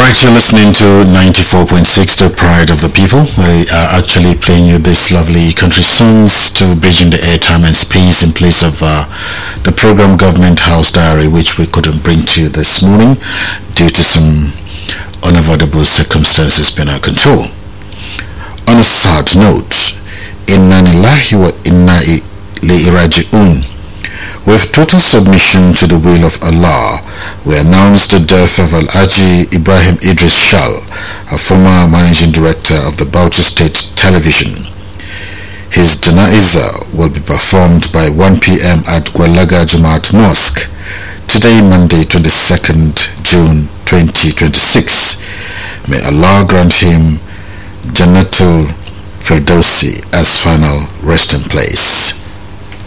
Alright, you're listening to 94.6, The Pride of the People. We are actually playing you these lovely country songs to bridging the airtime and space in place of the program Government House Diary, which we couldn't bring to you this morning due to some unavoidable circumstances beyond our control. On a sad note, Inna Lillahi wa Inna Ilaihi Raji'un. With total submission to the will of Allah, we announce the death of Al-Haji Ibrahim Idris Shal, a former managing director of the Bauchi State Television. His janaiza will be performed by 1 p.m. at Gwalaga Jamaat Mosque, today Monday 22nd June 2026. May Allah grant him Jannatul Firdausi as final resting place.